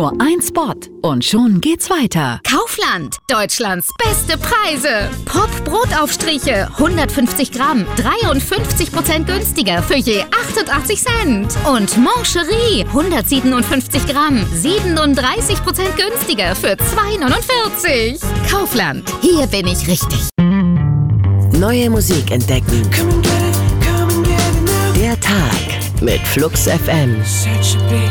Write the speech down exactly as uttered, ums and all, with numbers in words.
Nur ein Spot und schon geht's weiter. Kaufland, Deutschlands beste Preise. Pop-Brotaufstriche, hundertfünfzig Gramm, dreiundfünfzig Prozent günstiger für je achtundachtzig Cent. Und Mancherie, hundertsiebenundfünfzig Gramm, siebenunddreißig Prozent günstiger für zwei neunundvierzig. Kaufland, hier bin ich richtig. Neue Musik entdecken. Der Tag mit Flux F M.